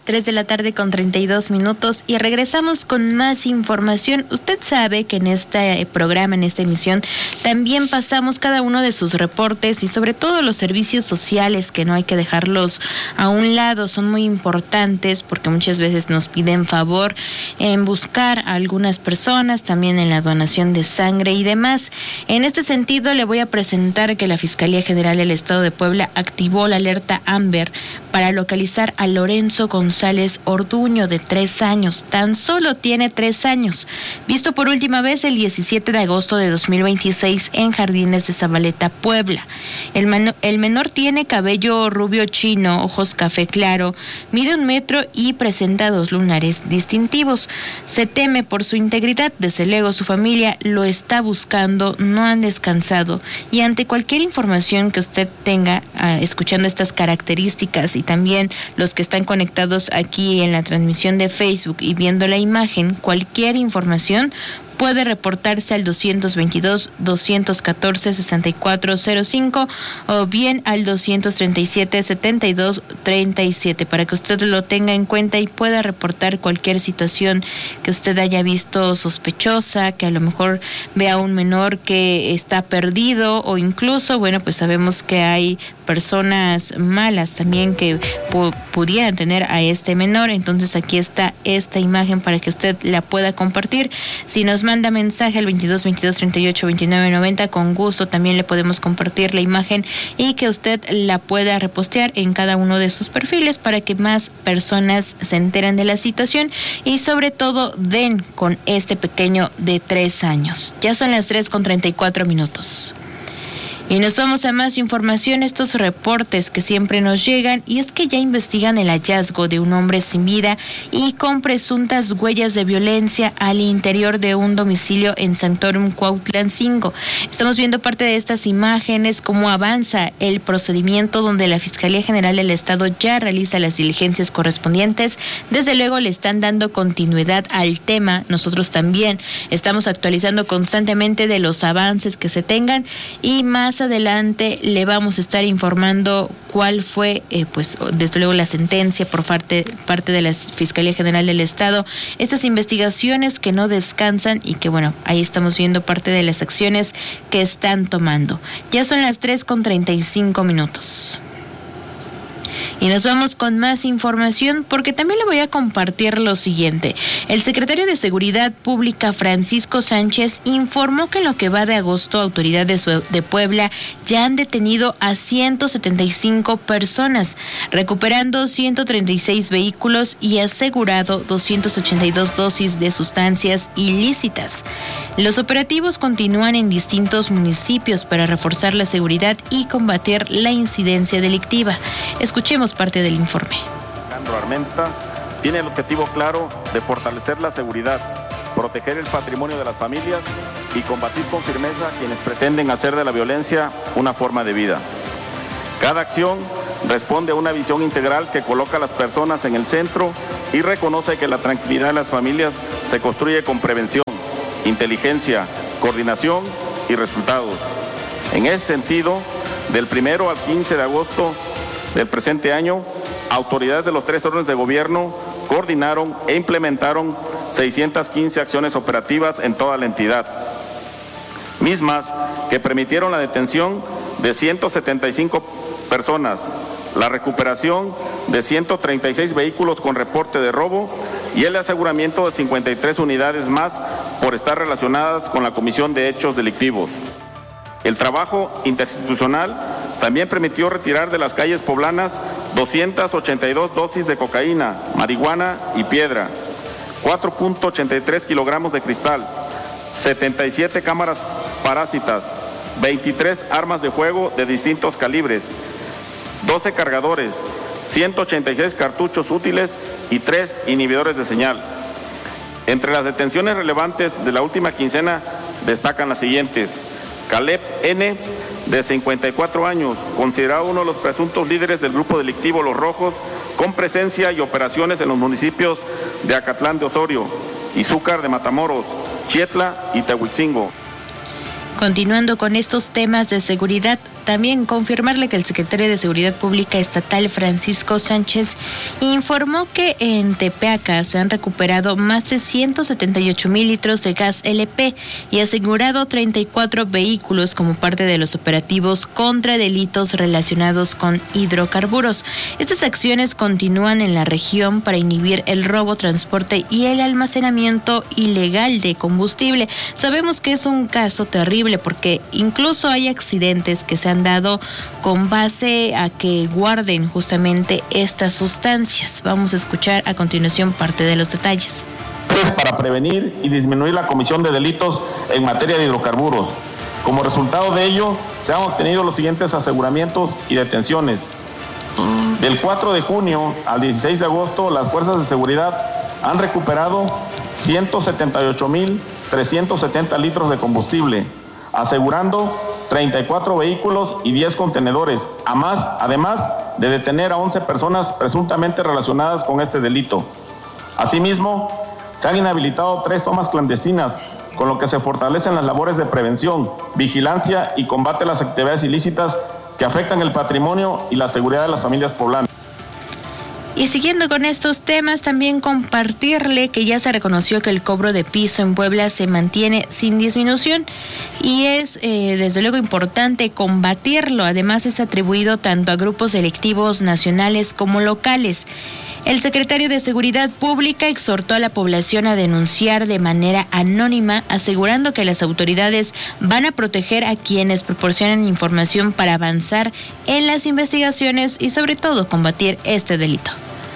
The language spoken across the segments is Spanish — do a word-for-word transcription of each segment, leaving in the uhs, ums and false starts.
tres de la tarde con treinta y dos minutos y regresamos con más información. Usted sabe que en este programa, en esta emisión, también pasamos cada uno de sus reportes y sobre todo los servicios sociales, que no hay que dejarlos a un lado, son muy importantes porque muchas veces nos piden favor en buscar a algunas personas, también en la donación de sangre y demás. En este sentido, le voy a presentar que la Fiscalía General del Estado de Puebla activó la alerta Amber para localizar a Lorenzo González Orduño, de tres años. Tan solo tiene tres años. Visto por última vez el diecisiete de agosto de dos mil veintiséis en Jardines de Zabaleta, Puebla. El, mano, el menor tiene cabello rubio chino, ojos café claro, mide un metro y presenta dos lunares distintivos. Se teme por su integridad. Desde luego su familia lo está buscando, no han descansado. Y ante cualquier información que usted tenga, uh, escuchando estas características y también los que están conectados aquí en la transmisión de Facebook y viendo la imagen, cualquier información puede reportarse al doscientos veintidós, doscientos catorce, sesenta y cuatro cero cinco o bien al doscientos treinta y siete, setenta y dos, treinta y siete para que usted lo tenga en cuenta y pueda reportar cualquier situación que usted haya visto sospechosa, que a lo mejor vea un menor que está perdido o incluso, bueno, pues sabemos que hay personas malas también que pu- pudieran tener a este menor. Entonces aquí está esta imagen para que usted la pueda compartir. Si nos manda mensaje al veintidós, veintidós, treinta y ocho, veintinueve, noventa, con gusto también le podemos compartir la imagen y que usted la pueda repostear en cada uno de sus perfiles para que más personas se enteren de la situación y sobre todo den con este pequeño de tres años. Ya son las tres con treinta y cuatro minutos. Y nos vamos a más información, estos reportes que siempre nos llegan, y es que ya investigan el hallazgo de un hombre sin vida y con presuntas huellas de violencia al interior de un domicilio en Santorum, Cuautlancingo. Estamos viendo parte de estas imágenes, cómo avanza el procedimiento donde la Fiscalía General del Estado ya realiza las diligencias correspondientes. Desde luego le están dando continuidad al tema. Nosotros también estamos actualizando constantemente de los avances que se tengan y más adelante le vamos a estar informando cuál fue, eh, pues, desde luego la sentencia por parte, parte de la Fiscalía General del Estado. Estas investigaciones que no descansan y que, bueno, ahí estamos viendo parte de las acciones que están tomando. Ya son las tres con treinta y cinco minutos. Y nos vamos con más información porque también le voy a compartir lo siguiente. El secretario de Seguridad Pública, Francisco Sánchez, informó que en lo que va de agosto, autoridades de Puebla ya han detenido a ciento setenta y cinco personas, recuperando ciento treinta y seis vehículos y asegurado doscientas ochenta y dos dosis de sustancias ilícitas. Los operativos continúan en distintos municipios para reforzar la seguridad y combatir la incidencia delictiva. Escuchemos parte del informe. Alejandro Armenta tiene el objetivo claro de fortalecer la seguridad, proteger el patrimonio de las familias y combatir con firmeza a quienes pretenden hacer de la violencia una forma de vida. Cada acción responde a una visión integral que coloca a las personas en el centro y reconoce que la tranquilidad de las familias se construye con prevención, inteligencia, coordinación y resultados. En ese sentido, del primero al quince de agosto del presente año, autoridades de los tres órdenes de gobierno coordinaron e implementaron seiscientas quince acciones operativas en toda la entidad, mismas que permitieron la detención de ciento setenta y cinco personas, la recuperación de ciento treinta y seis vehículos con reporte de robo y el aseguramiento de cincuenta y tres unidades más por estar relacionadas con la comisión de hechos delictivos. El trabajo interinstitucional también permitió retirar de las calles poblanas doscientas ochenta y dos dosis de cocaína, marihuana y piedra, cuatro punto ochenta y tres kilogramos de cristal, setenta y siete cámaras parásitas, veintitrés armas de fuego de distintos calibres, doce cargadores, ciento ochenta y seis cartuchos útiles y tres inhibidores de señal. Entre las detenciones relevantes de la última quincena destacan las siguientes: Caleb N., de cincuenta y cuatro años, considerado uno de los presuntos líderes del grupo delictivo Los Rojos, con presencia y operaciones en los municipios de Acatlán de Osorio, Izúcar de Matamoros, Chietla y Tehuicingo. Continuando con estos temas de seguridad, también confirmarle que el secretario de Seguridad Pública Estatal, Francisco Sánchez, informó que en Tepeaca se han recuperado más de ciento setenta y ocho mil litros de gas L P y asegurado treinta y cuatro vehículos como parte de los operativos contra delitos relacionados con hidrocarburos. Estas acciones continúan en la región para inhibir el robo, transporte y el almacenamiento ilegal de combustible. Sabemos que es un caso terrible porque incluso hay accidentes que se han dado con base a que guarden justamente estas sustancias. Vamos a escuchar a continuación parte de los detalles. Para prevenir y disminuir la comisión de delitos en materia de hidrocarburos. Como resultado de ello, se han obtenido los siguientes aseguramientos y detenciones. Del cuatro de junio al dieciséis de agosto, las fuerzas de seguridad han recuperado ciento setenta y ocho mil trescientos setenta litros de combustible, asegurando treinta y cuatro vehículos y diez contenedores, a más, además de detener a once personas presuntamente relacionadas con este delito. Asimismo, se han inhabilitado tres tomas clandestinas, con lo que se fortalecen las labores de prevención, vigilancia y combate a las actividades ilícitas que afectan el patrimonio y la seguridad de las familias poblanas. Y siguiendo con estos temas, también compartirle que ya se reconoció que el cobro de piso en Puebla se mantiene sin disminución y es eh, desde luego importante combatirlo. Además es atribuido tanto a grupos delictivos nacionales como locales. El secretario de Seguridad Pública exhortó a la población a denunciar de manera anónima, asegurando que las autoridades van a proteger a quienes proporcionan información para avanzar en las investigaciones y sobre todo combatir este delito.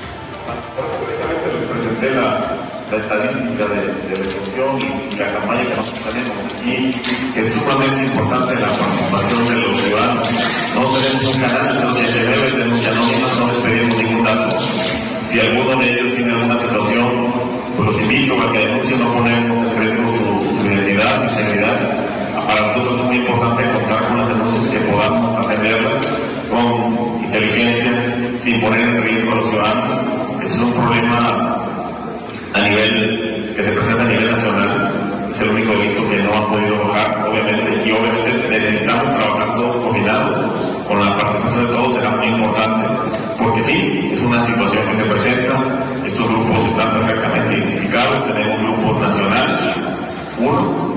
Les presenté la, la estadística de, de detención y la campaña que nosotros tenemos aquí. Es sumamente importante la participación de los ciudadanos. No tenemos un canal donde se debe denuncia anónima, no les pedimos ningún dato. Si alguno de ellos tiene alguna situación, pues los invito a que denuncien, no ponemos en riesgo su, su identidad, su integridad. Para nosotros es muy importante contar con las denuncias que podamos atenderlas con inteligencia, sin poner en riesgo a los ciudadanos. Es un problema a nivel, que se presenta a nivel nacional, es el único delito que no ha podido bajar, obviamente, y obviamente necesitamos trabajar todos combinados, con la participación de todos será muy importante, porque sí, es una situación que se presenta, estos grupos están perfectamente identificados, tenemos grupos nacionales, uno,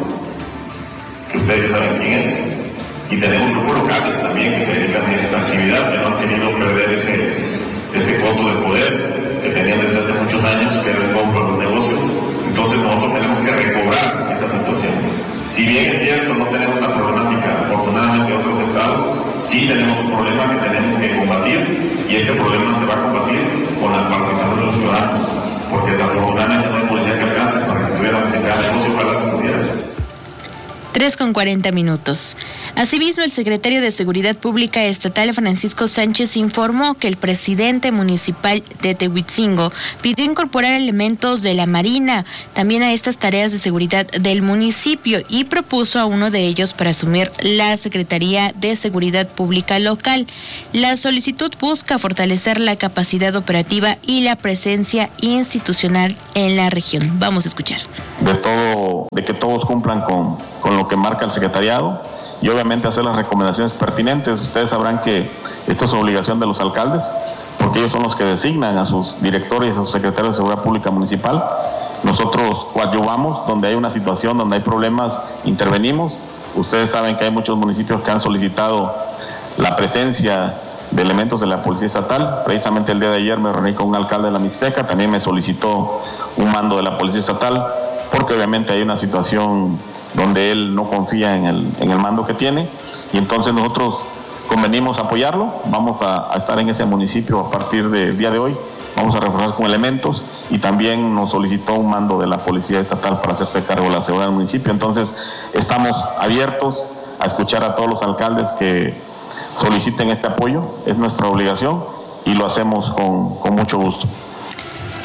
que ustedes ya saben quién es, y tenemos grupos locales también que se dedican a esta actividad, que no han querido perder ese, ese coto de poder que tenían desde hace muchos años, que era el compro de los negocios. Entonces nosotros tenemos que recobrar esa situación. Si bien es cierto, no tenemos la problemática, afortunadamente, en otros estados, sí tenemos un problema que tenemos que combatir, y este problema se va a combatir con la participación de los ciudadanos, porque desafortunadamente no hay policía que alcance para que tuviéramos en cada negocio, ojalá se pudiera. tres con cuarenta minutos. Asimismo, el secretario de Seguridad Pública Estatal, Francisco Sánchez, informó que el presidente municipal de Tehuitzingo pidió incorporar elementos de la Marina también a estas tareas de seguridad del municipio y propuso a uno de ellos para asumir la Secretaría de Seguridad Pública local. La solicitud busca fortalecer la capacidad operativa y la presencia institucional en la región. Vamos a escuchar. De todo, de que todos cumplan con, con lo que marca el secretariado y obviamente hacer las recomendaciones pertinentes. Ustedes sabrán que esto es obligación de los alcaldes, porque ellos son los que designan a sus directores y a sus secretarios de Seguridad Pública Municipal. Nosotros coadyuvamos donde hay una situación, donde hay problemas, intervenimos. Ustedes saben que hay muchos municipios que han solicitado la presencia de elementos de la Policía Estatal. Precisamente el día de ayer me reuní con un alcalde de la Mixteca, también me solicitó un mando de la Policía Estatal, porque obviamente hay una situación donde él no confía en el, en el mando que tiene, y entonces nosotros convenimos apoyarlo. Vamos a, a estar en ese municipio a partir del día de hoy, vamos a reforzar con elementos, y también nos solicitó un mando de la Policía Estatal para hacerse cargo de la seguridad del municipio. Entonces estamos abiertos a escuchar a todos los alcaldes que soliciten este apoyo, es nuestra obligación y lo hacemos con, con mucho gusto.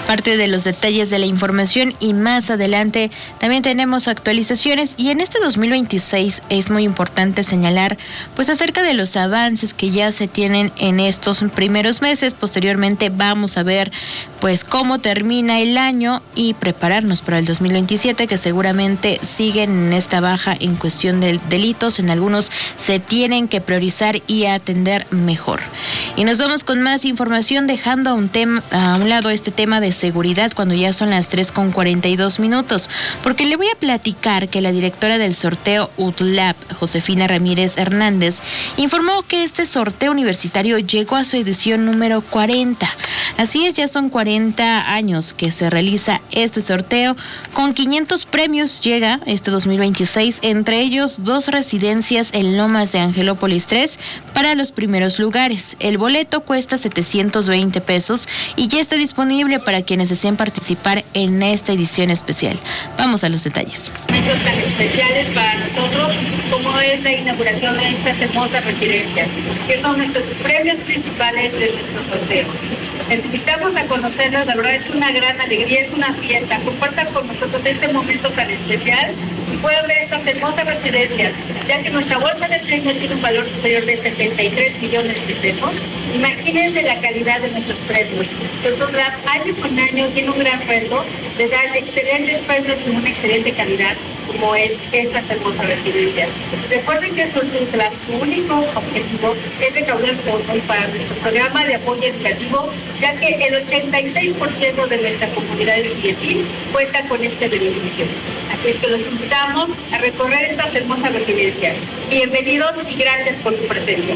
Parte de los detalles de la información y más adelante también tenemos actualizaciones y en este dos mil veintiséis es muy importante señalar pues acerca de los avances que ya se tienen en estos primeros meses. Posteriormente vamos a ver pues cómo termina el año y prepararnos para el dos mil veintisiete, que seguramente siguen en esta baja en cuestión de delitos. En algunos se tienen que priorizar y atender mejor. Y nos vamos con más información, dejando a un, tema, a un lado este tema de seguridad cuando ya son las tres con cuarenta y dos minutos, porque le voy a platicar que la directora del sorteo U T L A P, Josefina Ramírez Hernández, informó que este sorteo universitario llegó a su edición número cuarenta. Así es, ya son cuarenta años que se realiza este sorteo. Con quinientos premios llega este dos mil veintiséis, entre ellos dos residencias en Lomas de Angelópolis tres para los primeros lugares. El boleto cuesta setecientos veinte pesos y ya está disponible para quienes deseen participar en esta edición especial. Vamos a los detalles. Momentos tan especiales para nosotros como es la inauguración de estas hermosas residencias, que son nuestros premios principales de nuestro sorteo. Les invitamos a conocerlos, la verdad es una gran alegría, es una fiesta. Compartan con nosotros este momento tan especial y puedan ver estas hermosas residencias, ya que nuestra bolsa de premios tiene un valor superior de setenta y tres millones de pesos. Imagínense la calidad de nuestros premios. Sortolab año con año tiene un gran reto de dar excelentes premios con una excelente calidad, como es estas hermosas residencias. Recuerden que Sortolab, su único objetivo es recaudar fondos para nuestro programa de apoyo educativo, ya que el ochenta y seis por ciento de nuestra comunidad estudiantil cuenta con este beneficio. Así es que los invitamos a recorrer estas hermosas residencias. Bienvenidos y gracias por su presencia.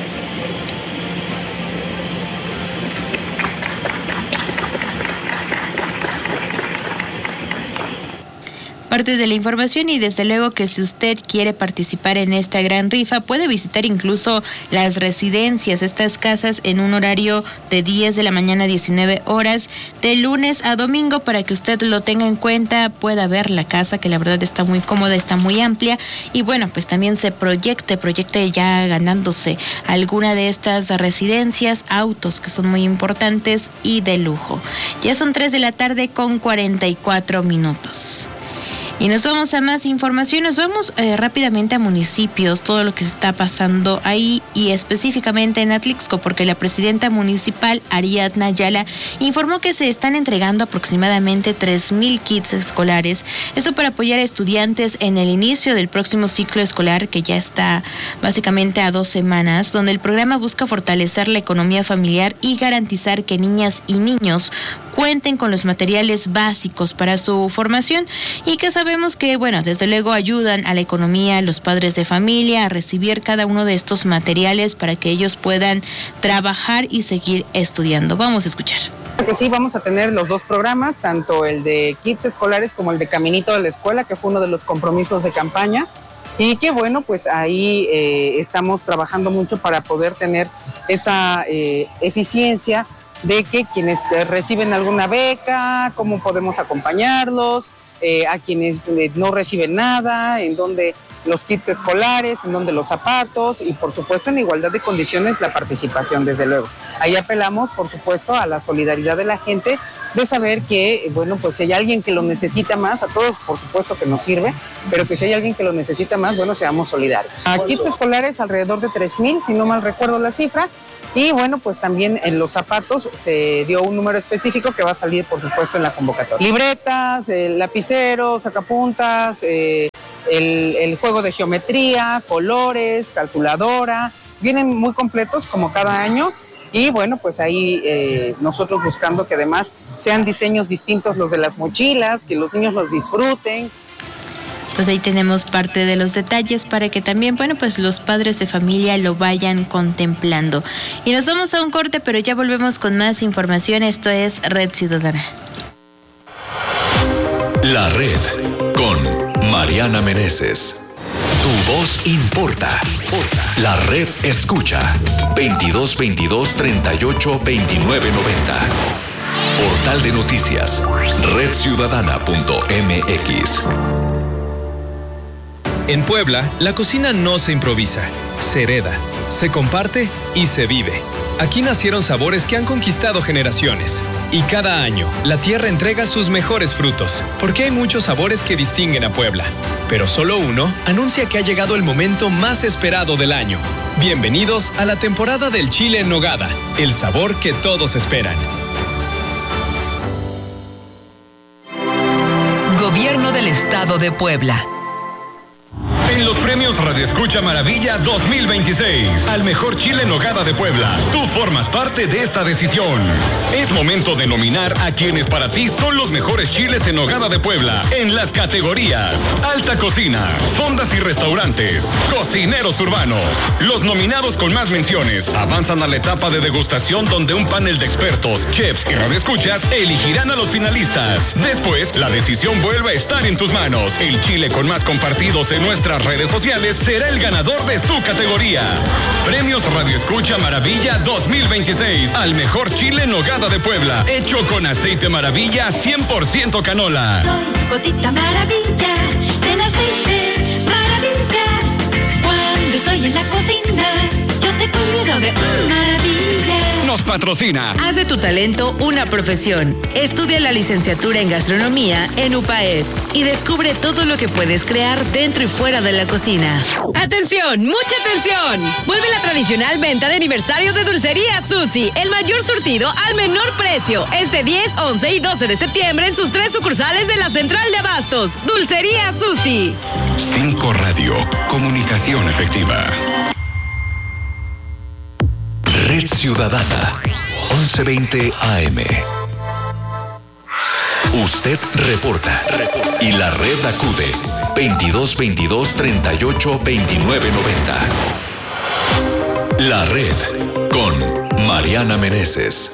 Parte de la información y desde luego que si usted quiere participar en esta gran rifa puede visitar incluso las residencias, estas casas en un horario de diez de la mañana a diecinueve horas, de lunes a domingo, para que usted lo tenga en cuenta, pueda ver la casa, que la verdad está muy cómoda, está muy amplia y bueno, pues también se proyecte, proyecte ya ganándose alguna de estas residencias, autos que son muy importantes y de lujo. Ya son tres de la tarde con cuarenta y cuatro minutos. Y nos vamos a más información, nos vamos eh, rápidamente a municipios, todo lo que se está pasando ahí y específicamente en Atlixco, porque la presidenta municipal, Ariadna Ayala, informó que se están entregando aproximadamente tres mil kits escolares, esto para apoyar a estudiantes en el inicio del próximo ciclo escolar, que ya está básicamente a dos semanas, donde el programa busca fortalecer la economía familiar y garantizar que niñas y niños cuenten con los materiales básicos para su formación y que sabemos que, bueno, desde luego ayudan a la economía, a los padres de familia a recibir cada uno de estos materiales para que ellos puedan trabajar y seguir estudiando. Vamos a escuchar. Que sí, vamos a tener los dos programas, tanto el de kits escolares como el de Caminito de la Escuela, que fue uno de los compromisos de campaña. Y que bueno, pues ahí eh, estamos trabajando mucho para poder tener esa eh, eficiencia de que quienes reciben alguna beca, cómo podemos acompañarlos, eh, a quienes no reciben nada, en donde los kits escolares, en donde los zapatos y por supuesto en igualdad de condiciones la participación, desde luego. Ahí apelamos por supuesto a la solidaridad de la gente, de saber que, bueno, pues si hay alguien que lo necesita más, a todos por supuesto que nos sirve, pero que si hay alguien que lo necesita más, bueno, seamos solidarios. A kits escolares alrededor de tres mil, si no mal recuerdo la cifra. Y bueno, pues también en los zapatos se dio un número específico que va a salir, por supuesto, en la convocatoria. Libretas, el lapicero, sacapuntas, eh, el, el juego de geometría, colores, calculadora, vienen muy completos como cada año. Y bueno, pues ahí eh, nosotros buscando que además sean diseños distintos los de las mochilas, que los niños los disfruten. Pues ahí tenemos parte de los detalles para que también, bueno, pues los padres de familia lo vayan contemplando. Y nos vamos a un corte, pero ya volvemos con más información. Esto es Red Ciudadana. La Red con Mariana Meneses. Tu voz importa. La Red escucha. veintidós veintidós treinta y ocho veintinueve noventa. Portal de noticias. red ciudadana punto m x. En Puebla, la cocina no se improvisa, se hereda. se comparte y se vive. Aquí nacieron sabores que han conquistado generaciones. Y cada año, la tierra entrega sus mejores frutos, porque hay muchos sabores que distinguen a Puebla. Pero solo uno anuncia que ha llegado el momento más esperado del año. Bienvenidos a la temporada del chile en nogada, el sabor que todos esperan. Gobierno del Estado de Puebla. En los premios Radio Escucha Maravilla dos mil veintiséis, al mejor chile en nogada de Puebla, tú formas parte de esta decisión. Es momento de nominar a quienes para ti son los mejores chiles en nogada de Puebla en las categorías Alta Cocina, Fondas y Restaurantes, Cocineros Urbanos. Los nominados con más menciones avanzan a la etapa de degustación, donde un panel de expertos, chefs y radioescuchas elegirán a los finalistas. Después, la decisión vuelve a estar en tus manos. El chile con más compartidos en nuestras redes sociales será el ganador de su categoría. Premios Radio Escucha Maravilla dos mil veintiséis al mejor chile en nogada de Puebla, hecho con aceite Maravilla cien por ciento canola. Soy gotita maravilla del aceite Maravilla. Cuando estoy en la cocina, yo te cuido de maravilla. Nos patrocina. Haz de tu talento una profesión. Estudia la licenciatura en gastronomía en U P A E y descubre todo lo que puedes crear dentro y fuera de la cocina. ¡Atención! ¡Mucha atención! Vuelve la tradicional venta de aniversario de Dulcería Susi, el mayor surtido al menor precio. Este diez, once y doce de septiembre en sus tres sucursales de la Central de Abastos. Dulcería Susi. cinco Radio, comunicación efectiva. Red Ciudadana, once veinte A M. Usted reporta, reporta y la red acude veintidós veintidós treinta y ocho veintinueve noventa. La red con Mariana Meneses.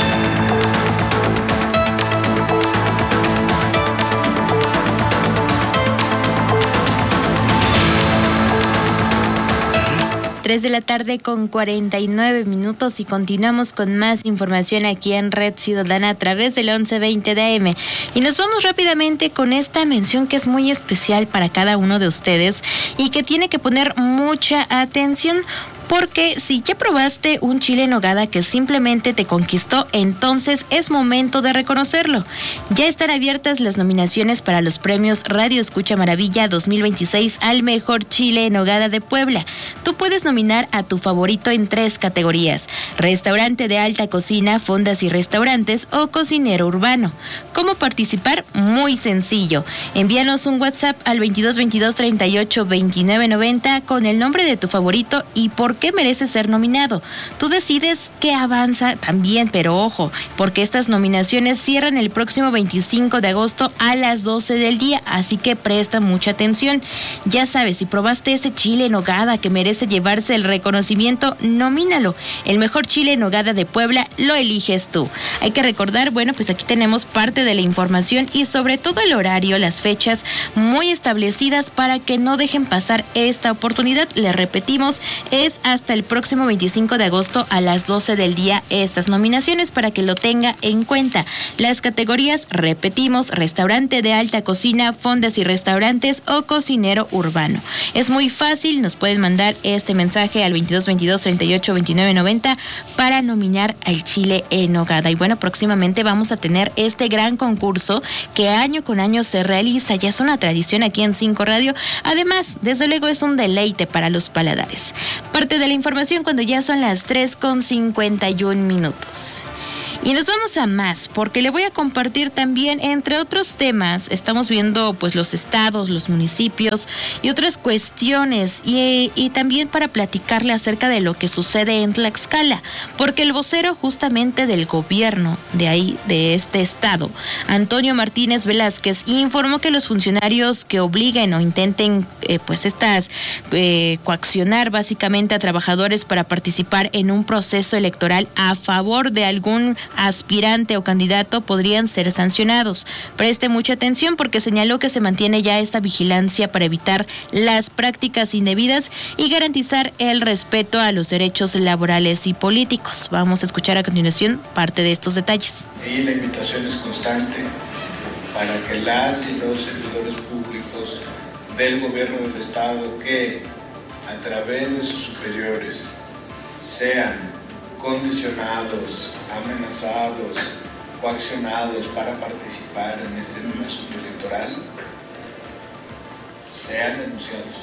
tres de la tarde con cuarenta y nueve minutos y continuamos con más información aquí en Red Ciudadana a través del once veinte de A M. Y nos vamos rápidamente con esta mención que es muy especial para cada uno de ustedes y que tiene que poner mucha atención. Porque si ya probaste un chile en nogada que simplemente te conquistó, entonces es momento de reconocerlo. Ya están abiertas las nominaciones para los premios Radio Escucha Maravilla dos mil veintiséis al mejor chile en nogada de Puebla. Tú puedes nominar a tu favorito en tres categorías: restaurante de alta cocina, fondas y restaurantes o cocinero urbano. ¿Cómo participar? Muy sencillo. Envíanos un WhatsApp al veintidós veintidós treinta y ocho veintinueve noventa con el nombre de tu favorito y por qué merece ser nominado. Tú decides qué avanza también, pero ojo, porque estas nominaciones cierran el próximo veinticinco de agosto a las doce del día, así que presta mucha atención. Ya sabes, si probaste ese chile en nogada que merece llevarse el reconocimiento, nomínalo. El mejor chile en nogada de Puebla lo eliges tú. Hay que recordar, bueno, pues aquí tenemos parte de la información y sobre todo el horario, las fechas muy establecidas para que no dejen pasar esta oportunidad. Le repetimos, es hasta el próximo veinticinco de agosto a las doce del día estas nominaciones para que lo tenga en cuenta. Las categorías, repetimos, restaurante de alta cocina, fondas y restaurantes o cocinero urbano. Es muy fácil, nos pueden mandar este mensaje al veintidós veintidós treinta y ocho veintinueve noventa para nominar al chile en nogada. Y bueno, próximamente vamos a tener este gran concurso que año con año se realiza, ya es una tradición aquí en cinco Radio. Además, desde luego es un deleite para los paladares. Parte de la información cuando ya son las tres con cincuenta y un minutos. Y nos vamos a más, porque le voy a compartir también, entre otros temas, estamos viendo pues los estados, los municipios y otras cuestiones, y, y también para platicarle acerca de lo que sucede en Tlaxcala, porque el vocero justamente del gobierno de ahí, de este estado, Antonio Martínez Velázquez, informó que los funcionarios que obliguen o intenten eh, pues estas eh, coaccionar básicamente a trabajadores para participar en un proceso electoral a favor de algún aspirante o candidato podrían ser sancionados. Preste mucha atención porque señaló que se mantiene ya esta vigilancia para evitar las prácticas indebidas y garantizar el respeto a los derechos laborales y políticos. Vamos a escuchar a continuación parte de estos detalles. Y la invitación es constante para que las y los servidores públicos del gobierno del estado que a través de sus superiores sean condicionados, amenazados, coaccionados para participar en este asunto electoral, sean denunciados.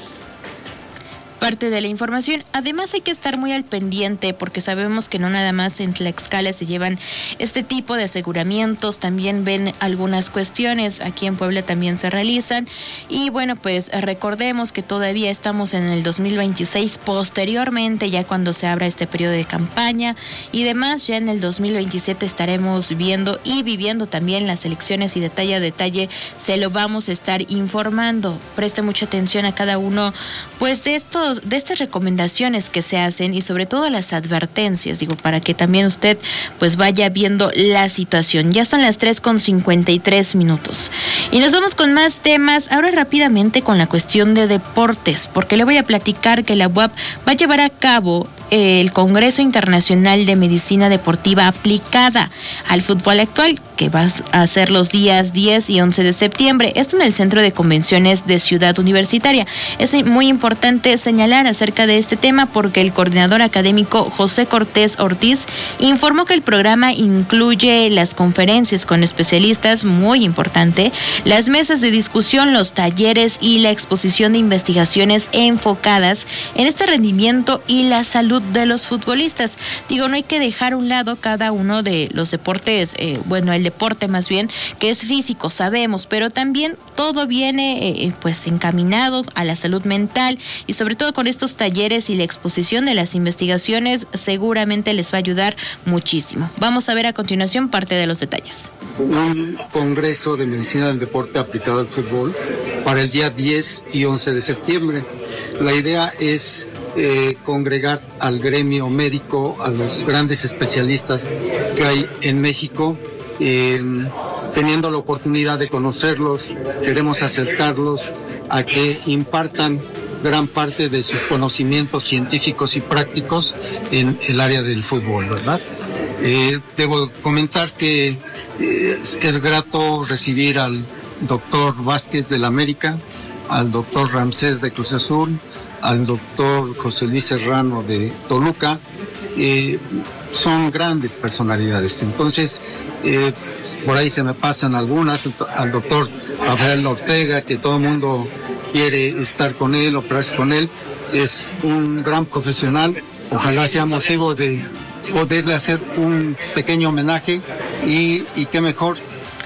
Parte de la información. Además hay que estar muy al pendiente porque sabemos que no nada más en Tlaxcala se llevan este tipo de aseguramientos, también ven algunas cuestiones, aquí en Puebla también se realizan y bueno, pues recordemos que todavía estamos en el dos mil veintiséis, posteriormente ya cuando se abra este periodo de campaña y demás, ya en el dos mil veintisiete estaremos viendo y viviendo también las elecciones y detalle a detalle se lo vamos a estar informando. Preste mucha atención a cada uno pues de estos de estas recomendaciones que se hacen y sobre todo las advertencias, digo, para que también usted pues vaya viendo la situación. Ya son las tres con cincuenta y tres minutos. Y nos vamos con más temas, ahora rápidamente con la cuestión de deportes, porque le voy a platicar que la U A P va a llevar a cabo el Congreso Internacional de Medicina Deportiva aplicada al fútbol actual, que va a ser los días diez y once de septiembre. Esto en el Centro de Convenciones de Ciudad Universitaria. Es muy importante señalar acerca de este tema porque el coordinador académico José Cortés Ortiz informó que el programa incluye las conferencias con especialistas, muy importante, las mesas de discusión, los talleres y la exposición de investigaciones enfocadas en este rendimiento y la salud de los futbolistas. Digo, no hay que dejar a un lado cada uno de los deportes, eh, bueno, el deporte más bien, que es físico, sabemos, pero también todo viene eh, pues encaminado a la salud mental y sobre todo con estos talleres y la exposición de las investigaciones seguramente les va a ayudar muchísimo. Vamos a ver a continuación parte de los detalles. Un congreso de medicina del deporte aplicado al fútbol para el día diez y once de septiembre. La idea es eh, congregar al gremio médico, a los grandes especialistas que hay en México. Eh, teniendo la oportunidad de conocerlos, queremos acercarlos a que impartan gran parte de sus conocimientos científicos y prácticos en el área del fútbol, ¿verdad? Eh, debo comentar que eh, es, es grato recibir al doctor Vázquez de la América, al doctor Ramsés de Cruz Azul, al doctor José Luis Serrano de Toluca. Eh, son grandes personalidades, entonces eh, por ahí se me pasan algunas, al doctor Rafael Ortega, que todo el mundo quiere estar con él, operarse con él, es un gran profesional, ojalá sea motivo de poderle hacer un pequeño homenaje y, y qué mejor.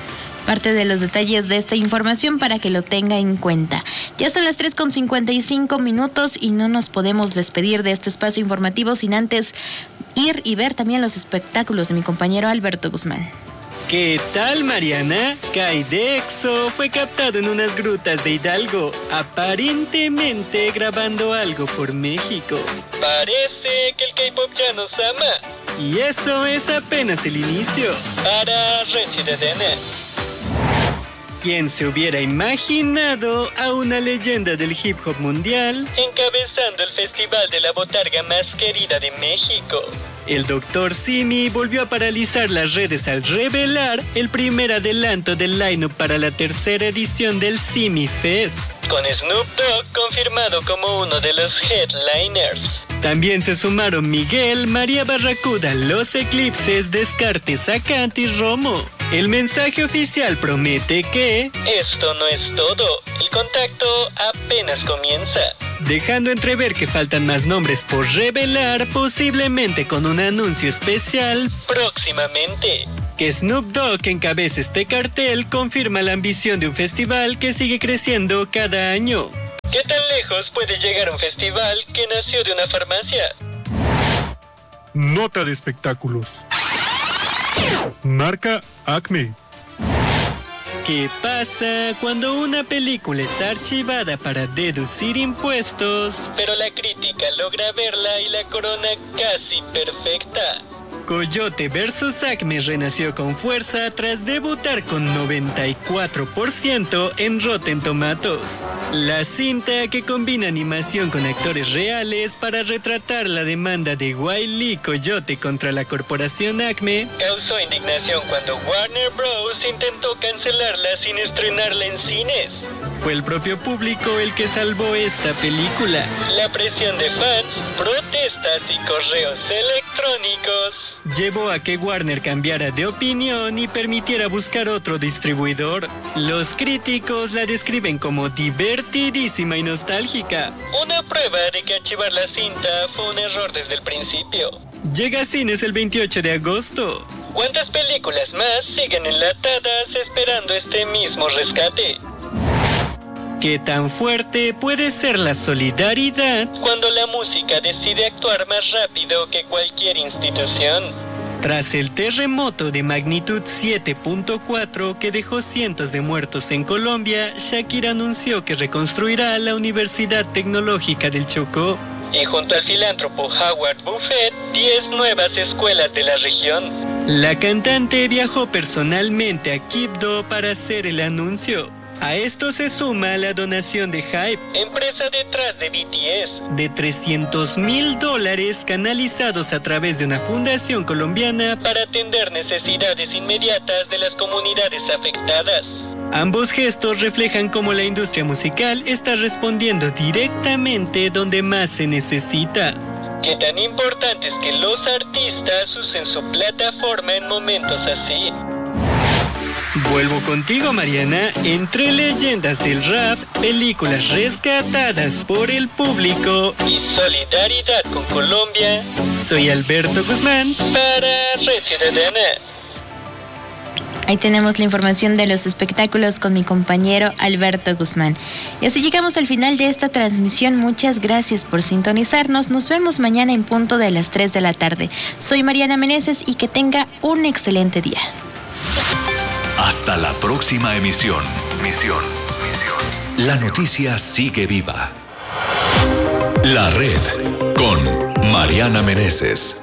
Parte de los detalles de esta información para que lo tenga en cuenta. Ya son las tres con cincuenta y cinco minutos y no nos podemos despedir de este espacio informativo sin antes ir y ver también los espectáculos de mi compañero Alberto Guzmán. ¿Qué tal, Mariana? Kaidexo fue captado en unas grutas de Hidalgo, aparentemente grabando algo por México. Parece que el K-pop ya nos ama. Y eso es apenas el inicio. Para Red Ciudadana. ¿Quién se hubiera imaginado a una leyenda del hip hop mundial encabezando el festival de la botarga más querida de México? El doctor Simi volvió a paralizar las redes al revelar el primer adelanto del line-up para la tercera edición del Simi Fest, con Snoop Dogg confirmado como uno de los headliners. También se sumaron Miguel, María Barracuda, Los Eclipses, Descartes, Acant y Romo. El mensaje oficial promete que esto no es todo, el contacto apenas comienza, dejando entrever que faltan más nombres por revelar, posiblemente con un anuncio especial próximamente. Que Snoop Dogg encabece este cartel confirma la ambición de un festival que sigue creciendo cada año. ¿Qué tan lejos puede llegar un festival que nació de una farmacia? Nota de espectáculos. Marca Acme. ¿Qué pasa cuando una película es archivada para deducir impuestos, pero la crítica logra verla y la corona casi perfecta? Coyote versus. Acme renació con fuerza tras debutar con noventa y cuatro por ciento en Rotten Tomatoes. La cinta, que combina animación con actores reales para retratar la demanda de Wile E. Coyote contra la corporación Acme, causó indignación cuando Warner Bros. Intentó cancelarla sin estrenarla en cines. Fue el propio público el que salvó esta película. La presión de fans, protestas y correos electrónicos llevó a que Warner cambiara de opinión y permitiera buscar otro distribuidor. Los críticos la describen como divertidísima y nostálgica, una prueba de que archivar la cinta fue un error desde el principio. Llega a cines el veintiocho de agosto. ¿Cuántas películas más siguen enlatadas esperando este mismo rescate? ¿Qué tan fuerte puede ser la solidaridad cuando la música decide actuar más rápido que cualquier institución? Tras el terremoto de magnitud siete punto cuatro que dejó cientos de muertos en Colombia, Shakira anunció que reconstruirá la Universidad Tecnológica del Chocó. Y junto al filántropo Howard Buffett, diez nuevas escuelas de la región. La cantante viajó personalmente a Quibdó para hacer el anuncio. A esto se suma la donación de Hype, empresa detrás de B T S, de trescientos mil dólares canalizados a través de una fundación colombiana para atender necesidades inmediatas de las comunidades afectadas. Ambos gestos reflejan cómo la industria musical está respondiendo directamente donde más se necesita. ¿Qué tan importante es que los artistas usen su plataforma en momentos así? Vuelvo contigo, Mariana. Entre leyendas del rap, películas rescatadas por el público y solidaridad con Colombia, soy Alberto Guzmán para Red Ciudadana. Ahí tenemos la información de los espectáculos con mi compañero Alberto Guzmán. Y así llegamos al final de esta transmisión. Muchas gracias por sintonizarnos. Nos vemos mañana en punto de las tres de la tarde. Soy Mariana Meneses y que tenga un excelente día. Hasta la próxima emisión. Misión. La noticia sigue viva. La Red con Mariana Meneses.